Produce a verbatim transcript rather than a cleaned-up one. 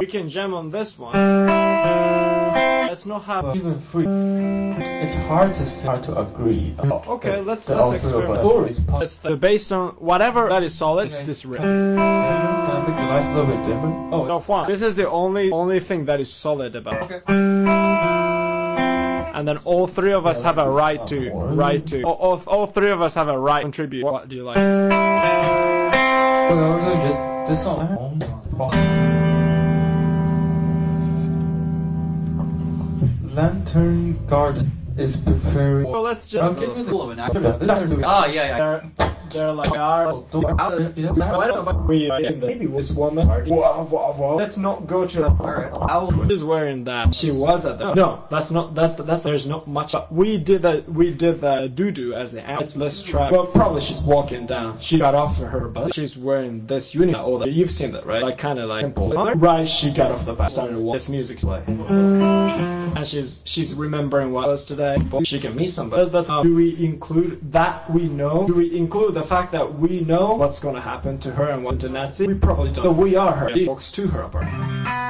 can jam on this one. Let's not have Well, even free. It's hard to say, hard to agree. Oh, okay, let's the let's all three of us experiment. is possible. Let's th- based on whatever that is solid, Can I- this red. Can I make the lights a little bit dimmer? Oh, no, Juan, this is the only only thing that is solid about. Okay. And then all three of us Yeah, have a like right this to, one. right to. All, all, all three of us have a right to contribute. What do you like? Well, no, just this song. Lantern Garden is preferring. Well, let's just. Okay, Ah, yeah, yeah. They're, they're like our. Oh, We uh, maybe this woman. Wow, wow, wow. Let's not go to the. Alright. I'll. She's wearing that. She was at the. No, that's not. That's that's. There's not much. We did the. We did the doo doo as the. Let's let's try. Well, probably she's walking down. She got off of her bus. She's wearing this uniform. Oh, you've seen that, right? Like kind of like simple. Right. She got off the bus. Started walking. This music's playing. And she's she's remembering what was today. She can meet somebody. That's how. Do we include that we know? Do we include the fact that we know what's gonna happen to her and what to Nancy? We probably don't. So we are her. Talks to her about.